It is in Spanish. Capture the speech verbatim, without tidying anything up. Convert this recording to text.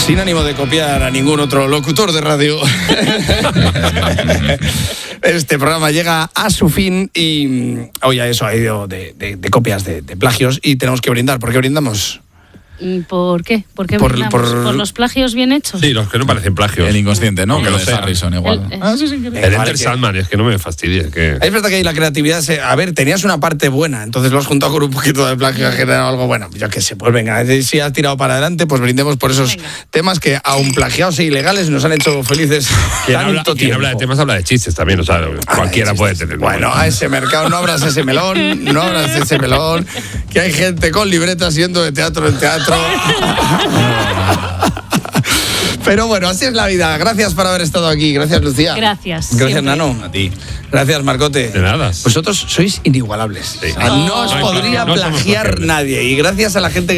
Sin ánimo de copiar a ningún otro locutor de radio, este programa llega a su fin y hoy a eso ha ido de, de, de copias de, de plagios y tenemos que brindar. ¿Por qué brindamos? ¿Por qué? ¿Por qué por, por, por... por los plagios bien hechos? Sí, los que no parecen plagios. El inconsciente, ¿no? Que Que lo lo de sea. Harrison igual. El, Ah, sí, sí, El Vale, Enter que- Sandman, es que no me fastidies. Que... Es verdad que ahí la creatividad se... A ver, tenías una parte buena, entonces lo has juntado con un poquito de plagio, has generado algo bueno. Yo qué sé, pues venga, si has tirado para adelante, pues brindemos por esos Venga. temas que, aun plagiados e ilegales, nos han hecho felices Quien, tanto habla, quien tiempo. habla de temas habla de chistes también, o sea, cualquiera Ay, puede chistes. tener. Bueno, a ese mercado no abras ese melón, no abras ese melón, que hay gente con libretas yendo de teatro en teatro. Pero bueno, así es la vida. Gracias por haber estado aquí. Gracias, Lucía. Gracias. Gracias, siempre. Nano. A ti. Gracias, Marcote. De nada. Vosotros sois inigualables. Sí. O sea, no os No, podría no somos plagiar plagiables. nadie. Y gracias a la gente que